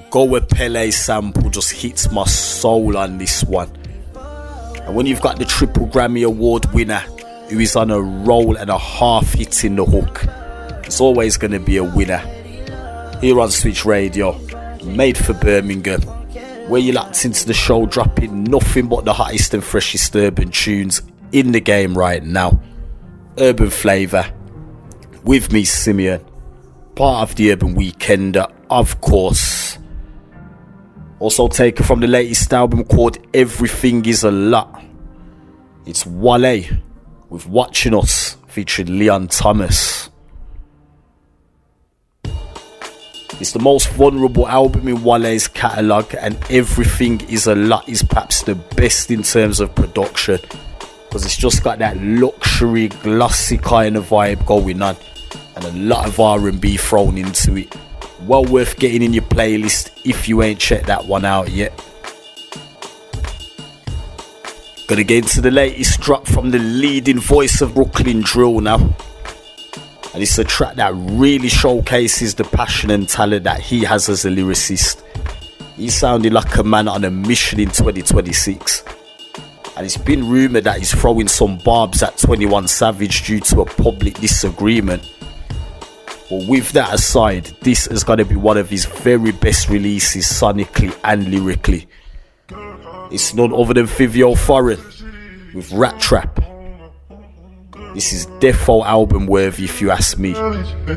Go with Pele sample just hits my soul on this one. And when you've got the triple Grammy Award winner who is on a roll and a half hitting the hook, it's always going to be a winner. Here on Switch Radio, made for Birmingham, where you're locked into the show, dropping nothing but the hottest and freshest urban tunes in the game right now. Urban Flavour, with me Simeon, part of the Urban Weekender, of course. Also taken from the latest album called Everything Is A Lot. It's Wale with Watching Us featuring Leon Thomas. It's the most vulnerable album in Wale's catalogue, and Everything Is A Lot is perhaps the best in terms of production, because it's just got that luxury, glossy kind of vibe going on, and a lot of R&B thrown into it. Well worth getting in your playlist if you ain't checked that one out yet. Gonna get into the latest drop from the leading voice of Brooklyn Drill now. And it's a track that really showcases the passion and talent that he has as a lyricist. He's sounding like a man on a mission in 2026. And it's been rumoured that he's throwing some barbs at 21 Savage due to a public disagreement. But with that aside, this is going to be one of his very best releases sonically and lyrically. It's none other than Fivio Foreign with Rat Trap. This is defo album worthy if you ask me. They